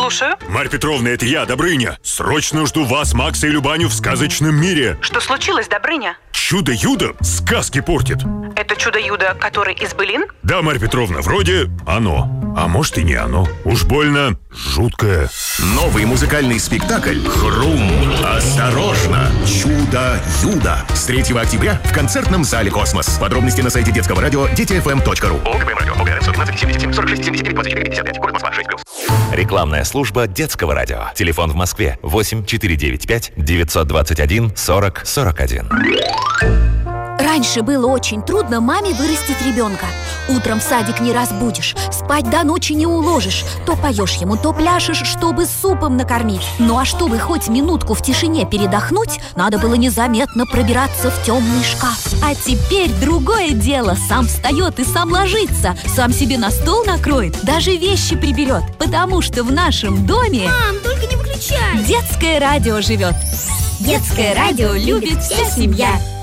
Слушаю. Марья Петровна, это я, Добрыня. Срочно жду вас, Макса и Любаню в сказочном мире. Что случилось, Добрыня? Чудо-юдо сказки портит. Это чудо-юдо, который из былин? Да, Марья Петровна, вроде оно. А может и не оно. Уж больно жуткое. Новый музыкальный спектакль «Хрум. Осторожно! Чудо-юдо» с 3 октября в концертном зале «Космос». Подробности на сайте детского радио детифм.ру. Рекламная служба детского радио. Телефон в Москве 8 495 921 40 41. Раньше было очень трудно маме вырастить ребенка. Утром в садик не разбудишь, спать до ночи не уложишь. То поешь ему, то пляшешь, чтобы супом накормить. Ну а чтобы хоть минутку в тишине передохнуть, надо было незаметно пробираться в темный шкаф. А теперь другое дело. Сам встает и сам ложится, сам себе на стол накроет, даже вещи приберет. Потому что в нашем доме... Мам, только не выключай! Детское радио живет. Детское радио любит вся семья.